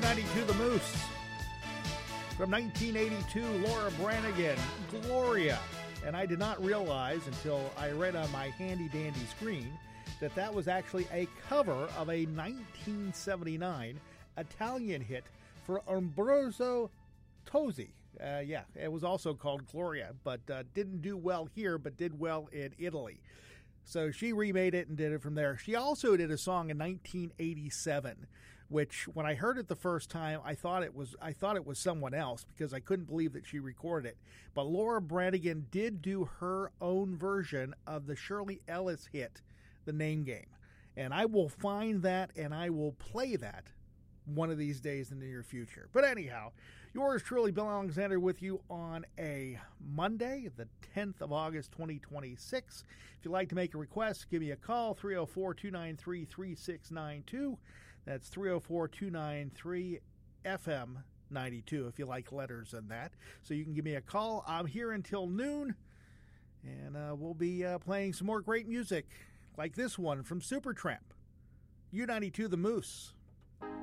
U92 The Moose. From 1982, Laura Branigan, Gloria. And I did not realize until I read on my handy-dandy screen that that was actually a cover of a 1979 Italian hit for Ambrosio Tozzi. It was also called Gloria, but didn't do well here, but did well in Italy. So she remade it and did it from there. She also did a song in 1987, which when I heard it the first time, I thought it was someone else because I couldn't believe that she recorded it. But Laura Branigan did do her own version of the Shirley Ellis hit, The Name Game. And I will find that and I will play that one of these days in the near future. But anyhow, yours truly, Bill Alexander, with you on a Monday, the 10th of August, 2026. If you'd like to make a request, give me a call, 304-293-3692. That's 304-293-FM92 if you like letters and that. So you can give me a call. I'm here until noon, and we'll be playing some more great music like this one from Supertramp, U92 The Moose.